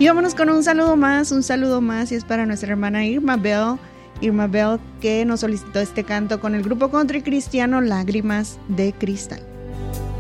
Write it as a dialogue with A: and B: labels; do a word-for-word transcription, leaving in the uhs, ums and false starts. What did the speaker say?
A: Y vámonos con un saludo más, un saludo más, y es para nuestra hermana Irma Bell, Irma Bell, que nos solicitó este canto con el grupo country cristiano Lágrimas de Cristal.